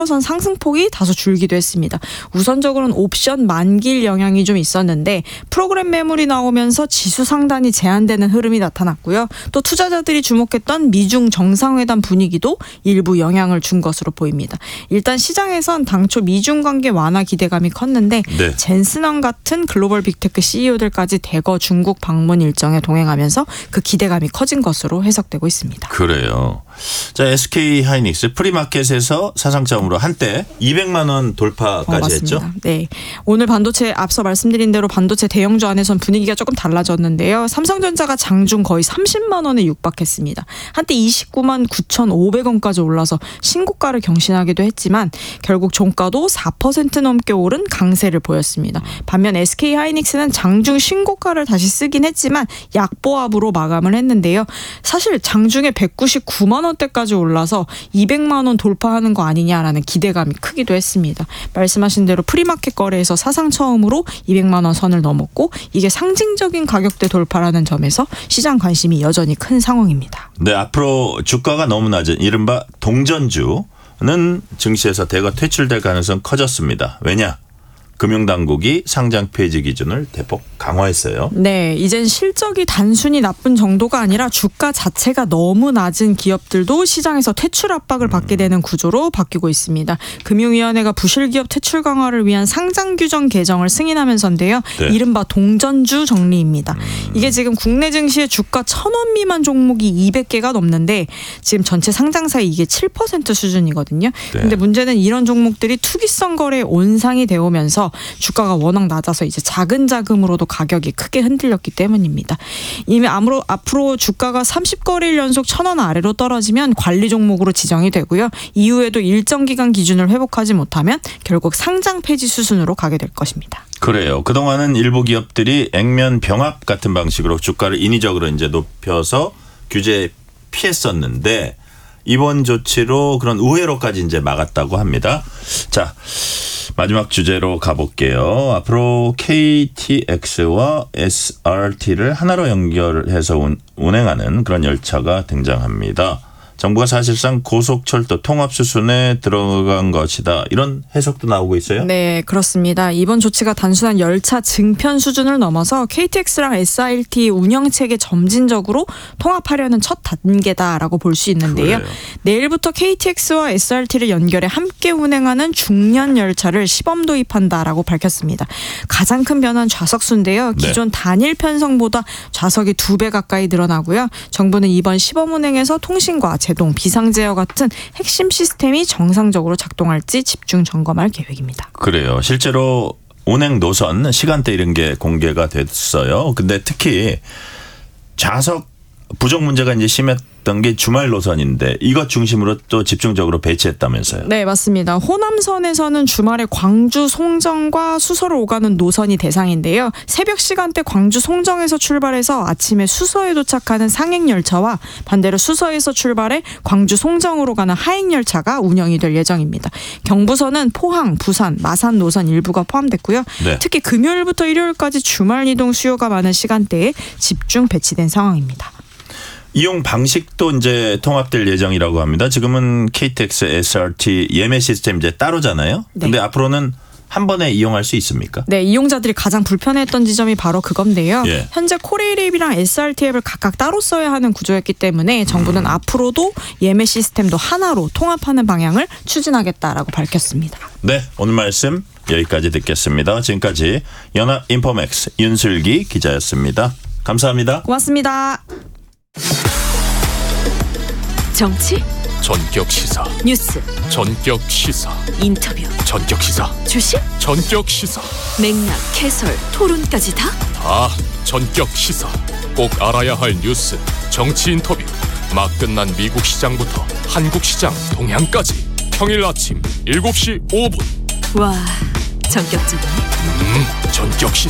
선 상승폭이 다소 줄기도 했습니다. 우선적으로는 옵션 만기일 영향이 좀 있었는데 프로그램 매물이 나오면서 지수 상단이 제한되는 흐름이 나타났고요. 또 투자자들이 주목했던 미중 정상회담 분위기도 일부 영향을 준 것으로 보입니다. 일단 시장에선 당초 미중 관계 완화 기대감이 컸는데 네. 젠슨왕 같은 글로벌 빅테크 CEO들까지 대거 중국 방문 일정에 동행하면서 그 기대감이 커진 것으로 해석되고 있습니다. 그래요. 자, SK 하이닉스 프리마켓에서 사상점으로 한때 200만 원 돌파까지 했죠? 네. 오늘 반도체 앞서 말씀드린 대로 반도체 대형주 안에선 분위기가 조금 달라졌는데요. 삼성전자가 장중 거의 30만 원에 육박했습니다. 한때 29만 9,500원까지 올라서 신고가를 경신하기도 했지만 결국 종가도 4% 넘게 오른 강세를 보였습니다. 반면 SK 하이닉스는 장중 신고가를 다시 쓰긴 했지만 약보합으로 마감을 했는데요. 사실 장중에 199만 원대까지 올라서 200만 원 돌파하는 거 아니냐라는 기대감이 크기도 했습니다. 말씀하신 대로 프리마켓 거래에서 사상 처음으로 200만 원 선을 넘었고 이게 상징적인 가격대 돌파라는 점에서 시장 관심이 여전히 큰 상황입니다. 네, 앞으로 주가가 너무 낮은 이른바 동전주는 증시에서 대거 퇴출될 가능성이 커졌습니다. 왜냐? 금융당국이 상장 폐지 기준을 대폭 강화했어요. 네, 이젠 실적이 단순히 나쁜 정도가 아니라 주가 자체가 너무 낮은 기업들도 시장에서 퇴출 압박을 받게 되는 구조로 바뀌고 있습니다. 금융위원회가 부실기업 퇴출 강화를 위한 상장 규정 개정을 승인하면서인데요. 네. 이른바 동전주 정리입니다. 이게 지금 국내 증시의 주가 1,000원 미만 종목이 200개가 넘는데 지금 전체 상장사의 이게 7% 수준이거든요. 그런데 문제는 이런 종목들이 투기성 거래에 온상이 되오면서 주가가 워낙 낮아서 이제 작은 자금으로도 가격이 크게 흔들렸기 때문입니다. 이미 앞으로 주가가 30거래일 연속 1,000원 아래로 떨어지면 관리 종목으로 지정이 되고요. 이후에도 일정 기간 기준을 회복하지 못하면 결국 상장 폐지 수순으로 가게 될 것입니다. 그래요. 그동안은 일부 기업들이 액면 병합 같은 방식으로 주가를 인위적으로 이제 높여서 규제에 피했었는데 이번 조치로 그런 우회로까지 이제 막았다고 합니다. 자, 마지막 주제로 가볼게요. 앞으로 KTX와 SRT를 하나로 연결해서 운행하는 그런 열차가 등장합니다. 정부가 사실상 고속철도 통합 수순에 들어간 것이다. 이런 해석도 나오고 있어요? 네, 그렇습니다. 이번 조치가 단순한 열차 증편 수준을 넘어서 KTX랑 SRT 운영체계 점진적으로 통합하려는 첫 단계다라고 볼 수 있는데요. 그래요. 내일부터 KTX와 SRT를 연결해 함께 운행하는 중년 열차를 시범 도입한다라고 밝혔습니다. 가장 큰 변화는 좌석수인데요. 기존 단일 편성보다 좌석이 2배 가까이 늘어나고요. 정부는 이번 시범 운행에서 통신과 제동, 비상제어 같은 핵심 시스템이 정상적으로 작동할지 집중 점검할 계획입니다. 그래요. 실제로 운행 노선, 시간대 이런 게 공개가 됐어요. 근데 특히 좌석 부족 문제가 이제 심했던 게 주말 노선인데 이것 중심으로 또 집중적으로 배치했다면서요. 네, 맞습니다. 호남선에서는 주말에 광주 송정과 수서를 오가는 노선이 대상인데요. 새벽 시간대 광주 송정에서 출발해서 아침에 수서에 도착하는 상행열차와 반대로 수서에서 출발해 광주 송정으로 가는 하행열차가 운영이 될 예정입니다. 경부선은 포항, 부산, 마산 노선 일부가 포함됐고요. 네. 특히 금요일부터 일요일까지 주말 이동 수요가 많은 시간대에 집중 배치된 상황입니다. 이용 방식도 이제 통합될 예정이라고 합니다. 지금은 KTX, SRT 예매 시스템 이제 따로잖아요. 근데 앞으로는 한 번에 이용할 수 있습니까? 네, 이용자들이 가장 불편했던 지점이 바로 그건데요. 예. 현재 코레일 앱이랑 SRT 앱을 각각 따로 써야 하는 구조였기 때문에 정부는 앞으로도 예매 시스템도 하나로 통합하는 방향을 추진하겠다라고 밝혔습니다. 네, 오늘 말씀 여기까지 듣겠습니다. 지금까지 연합인포맥스 윤슬기 기자였습니다. 감사합니다. 고맙습니다. 정치, 전격 시사, 뉴스, 전격 시사, 인터뷰, 전격 시사, 주식, 전격 시사, 맥락, 해설, 토론까지 다 전격 시사. 꼭 알아야 할 뉴스, 정치 인터뷰, 막 끝난 미국 시장부터 한국 시장 동향까지 평일 아침 7시 5분. 와, 전격적이네. 전격 시사.